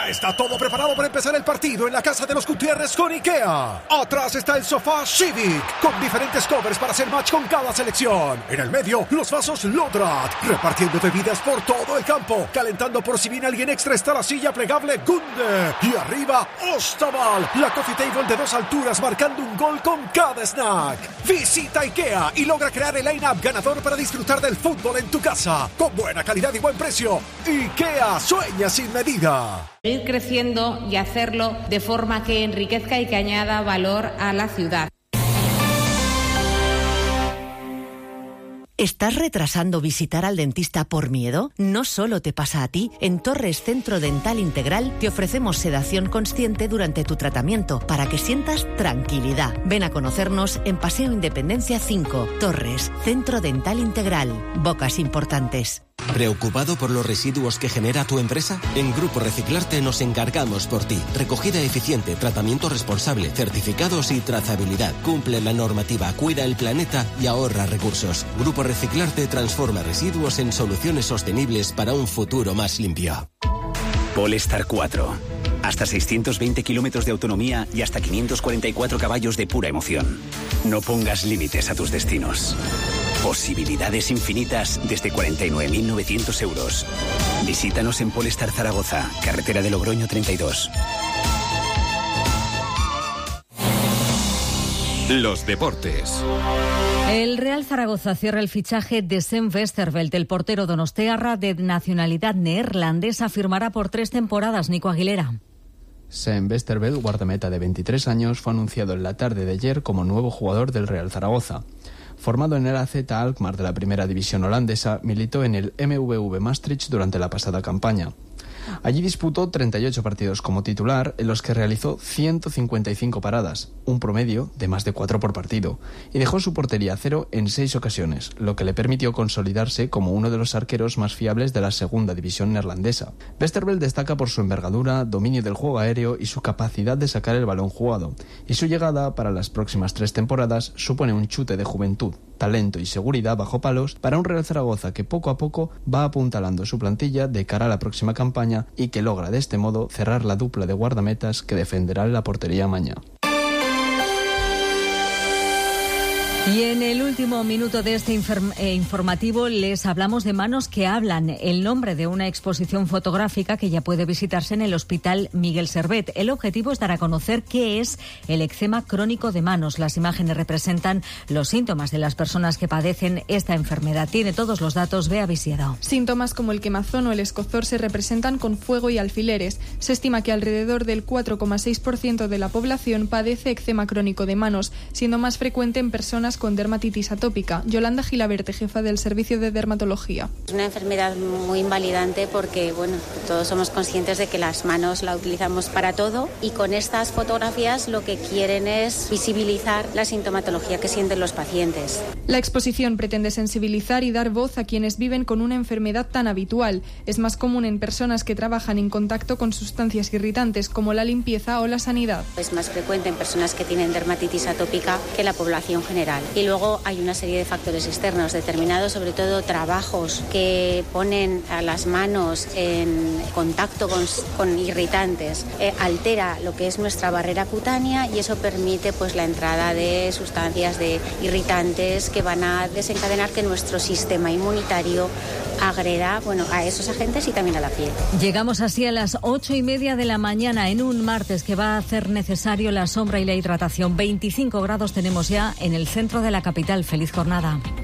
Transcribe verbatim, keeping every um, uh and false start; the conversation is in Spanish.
Ya está todo preparado para empezar el partido en la casa de los Gutiérrez con IKEA. Atrás está el sofá Civic, con diferentes covers para hacer match con cada selección. En el medio, los vasos Lodrat, repartiendo bebidas por todo el campo. Calentando por si viene alguien extra está la silla plegable Gunde. Y arriba, Ostaval, la coffee table de dos alturas marcando un gol con cada snack. Visita IKEA y logra crear el line-up ganador para disfrutar del fútbol en tu casa. Con buena calidad y buen precio. IKEA, sueña sin medida. Ir creciendo y hacerlo de forma que enriquezca y que añada valor a la ciudad. ¿Estás retrasando visitar al dentista por miedo? No solo te pasa a ti. En Torres Centro Dental Integral te ofrecemos sedación consciente durante tu tratamiento para que sientas tranquilidad. Ven a conocernos en Paseo Independencia cinco. Torres Centro Dental Integral. Bocas importantes. ¿Preocupado por los residuos que genera tu empresa? En Grupo Reciclarte nos encargamos por ti. Recogida eficiente, tratamiento responsable, certificados y trazabilidad. Cumple la normativa, cuida el planeta y ahorra recursos. Grupo Reciclarte transforma residuos en soluciones sostenibles para un futuro más limpio. Polestar cuatro. Hasta seiscientos veinte kilómetros de autonomía y hasta quinientos cuarenta y cuatro caballos de pura emoción. No pongas límites a tus destinos. Posibilidades infinitas desde cuarenta y nueve mil novecientos euros. Visítanos en Polestar Zaragoza, carretera de Logroño treinta y dos. Los deportes. El Real Zaragoza cierra el fichaje de Sven Westerveld, el portero donostiarra de nacionalidad neerlandesa, firmará por tres temporadas. Nico Aguilera. Sven Westerveld, guardameta de veintitrés años, fue anunciado en la tarde de ayer como nuevo jugador del Real Zaragoza. Formado en el A Z Alkmaar de la primera división holandesa, militó en el M V V Maastricht durante la pasada campaña. Allí disputó treinta y ocho partidos como titular, en los que realizó ciento cincuenta y cinco paradas, un promedio de más de cuatro por partido, y dejó su portería a cero en seis ocasiones, lo que le permitió consolidarse como uno de los arqueros más fiables de la segunda división neerlandesa. Westerveld destaca por su envergadura, dominio del juego aéreo y su capacidad de sacar el balón jugado, y su llegada para las próximas tres temporadas supone un chute de juventud, talento y seguridad bajo palos para un Real Zaragoza que poco a poco va apuntalando su plantilla de cara a la próxima campaña y que logra de este modo cerrar la dupla de guardametas que defenderá la portería mañana. Y en el último minuto de este inform- eh, informativo les hablamos de Manos que hablan, el nombre de una exposición fotográfica que ya puede visitarse en el Hospital Miguel Servet. El objetivo es dar a conocer qué es el eczema crónico de manos. Las imágenes representan los síntomas de las personas que padecen esta enfermedad. Tiene todos los datos Bea Visiedo. Síntomas como el quemazón o el escozor se representan con fuego y alfileres. Se estima que alrededor del cuatro coma seis por ciento de la población padece eczema crónico de manos, siendo más frecuente en personas con dermatitis atópica. Yolanda Gilaberte, jefa del Servicio de Dermatología. Es una enfermedad muy invalidante porque, bueno, todos somos conscientes de que las manos la utilizamos para todo y con estas fotografías lo que quieren es visibilizar la sintomatología que sienten los pacientes. La exposición pretende sensibilizar y dar voz a quienes viven con una enfermedad tan habitual. Es más común en personas que trabajan en contacto con sustancias irritantes como la limpieza o la sanidad. Es más frecuente en personas que tienen dermatitis atópica que la población general. Y luego hay una serie de factores externos determinados, sobre todo trabajos que ponen a las manos en contacto con, con irritantes, eh, altera lo que es nuestra barrera cutánea y eso permite pues la entrada de sustancias de irritantes que van a desencadenar que nuestro sistema inmunitario agreda, bueno, a esos agentes y también a la piel. Llegamos así a las ocho y media de la mañana en un martes que va a hacer necesario la sombra y la hidratación. veinticinco grados tenemos ya en el centro de la capital. Feliz jornada.